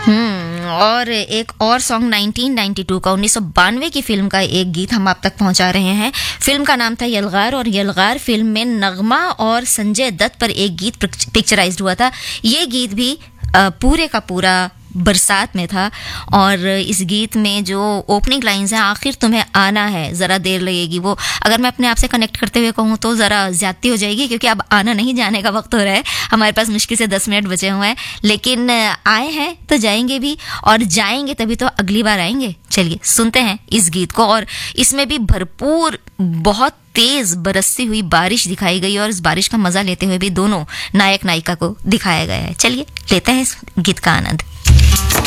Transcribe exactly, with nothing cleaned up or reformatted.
हम्म और एक और सॉन्ग नाइनटीन नाइंटी टू का उन्नीस सौ बानवे की फिल्म का एक गीत हम आप तक पहुंचा रहे हैं। फिल्म का नाम था यलगार और यलगार फिल्म में नगमा और संजय दत्त पर एक गीत पिक्चराइज्ड हुआ था। ये गीत भी पूरे का पूरा बरसात में था और इस गीत में जो ओपनिंग लाइंस हैं, आखिर तुम्हें आना है, ज़रा देर लगेगी, वो अगर मैं अपने आप से कनेक्ट करते हुए कहूँ तो ज़रा ज़्यादती हो जाएगी क्योंकि अब आना नहीं जाने का वक्त हो रहा है। हमारे पास मुश्किल से दस मिनट बचे हुए हैं, लेकिन आए हैं तो जाएंगे भी और जाएंगे तभी तो अगली बार आएंगे। चलिए सुनते हैं इस गीत को। और इसमें भी भरपूर बहुत तेज बरसती हुई बारिश दिखाई गई और इस बारिश का मजा लेते हुए भी दोनों नायक नायिका को दिखाया गया है। चलिए लेते हैं इस गीत का आनंद।